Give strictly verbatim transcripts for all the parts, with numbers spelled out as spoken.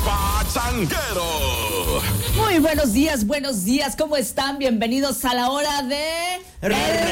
Pachanguero. Muy buenos días, buenos días, ¿cómo están? Bienvenidos a la hora de El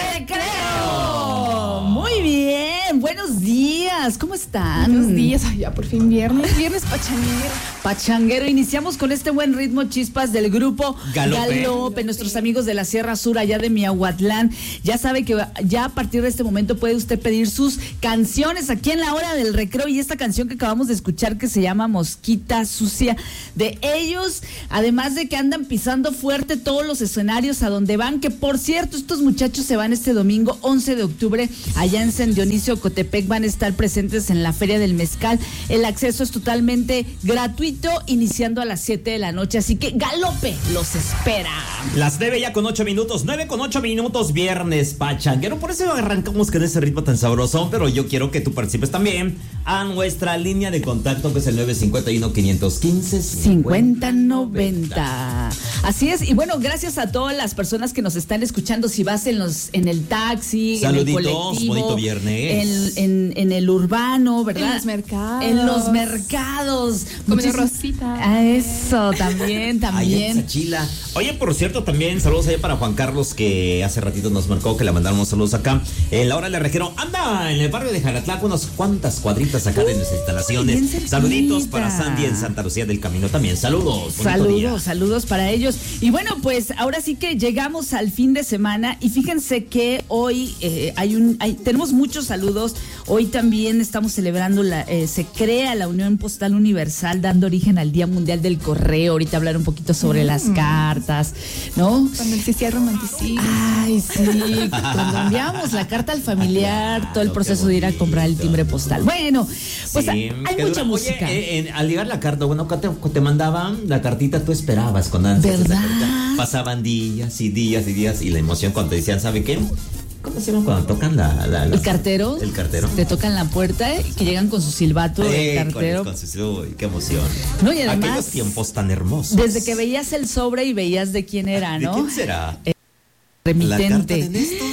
Recreo. Muy bien, buenos días, ¿cómo están? Buenos días, ay, ya por fin viernes, viernes pachanguero. Pachanguero, iniciamos con este buen ritmo, chispas del grupo Galope. Galope, nuestros amigos de la Sierra Sur, allá de Miahuatlán. Ya sabe que ya a partir de este momento puede usted pedir sus canciones aquí en la hora del recreo, y esta canción que acabamos de escuchar que se llama Mosquita Sucia, de ellos, además de que andan pisando fuerte todos los escenarios a donde van, que por cierto, estos muchachos se van este domingo once de octubre, allá en San Dionisio, Cotepec, van a estar presentes en la Feria del Mezcal. El acceso es totalmente gratuito, iniciando a las siete de la noche, así que Galope los espera. Las nueve ya con ocho minutos, nueve con ocho minutos, viernes pachanguero. Por eso arrancamos con ese ritmo tan sabroso, pero yo quiero que tú participes también a nuestra línea de contacto, que es el nueve cinco uno, cinco uno cinco, cincuenta noventa. Así es, y bueno, gracias a todas las personas que nos están escuchando. Si vas en los en el taxi, saluditos, en el colectivo, bonito viernes, en, en, en el urbano, ¿verdad? En los mercados. En los mercados. Comiendo rosita. Ah, eso, también, también. Ay, chila. Oye, por cierto, también saludos allá para Juan Carlos, que hace ratito nos marcó, que le mandamos saludos acá. En la hora del recreo, anda en el barrio de Jaratlac, unas cuantas cuadritas acá de nuestras instalaciones. Saluditos para Sandy en Santa Lucía del Camino también. Saludos. Saludos, día. saludos para ellos. Y bueno, pues ahora sí que llegamos al fin de semana, y fíjense que hoy eh, hay un, hay, tenemos muchos saludos. Hoy también estamos celebrando, la, eh, se crea la Unión Postal Universal, dando origen al Día Mundial del Correo. Ahorita hablar un poquito sobre mm. las cartas, ¿no? Cuando existía el romanticismo. Ay, sí, cuando enviamos la carta al familiar, claro, todo el proceso de ir a comprar el timbre postal. Bueno, pues sí, hay mucha dura. música. Oye, eh, eh, al llegar la carta, bueno, cuando te, te mandaban la cartita, tú esperabas con ansias. ¿Verdad? Pasaban días y días y días, y la emoción cuando te decían, ¿sabe qué? ¿Cómo se llama cuando tocan la, la, la, el cartero? El cartero. Te tocan la puerta, eh, que llegan con su silbato, eh, el cartero. Con, con su, uy, qué emoción. No, y además, aquellos tiempos tan hermosos. Desde que veías el sobre y veías de quién era, ¿no? ¿De quién será? Eh, remitente. La carta de Néstor.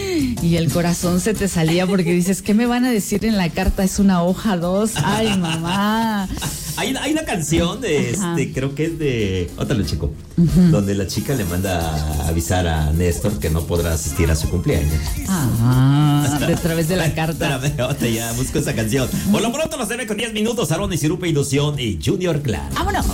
Y el corazón se te salía porque dices, ¿qué me van a decir en la carta? Es una hoja dos. Ay, mamá. Hay, hay una canción de este, creo que es de Ótalo Chico, uh-huh. donde la chica le manda a avisar a Néstor que no podrá asistir a su cumpleaños. Ah, de través de la carta. Espérame, otra, ya busco esa canción. Por lo pronto, las nueve con diez minutos, Aaron y Sirupe, Ilusión y Junior Clan. ¡Vámonos!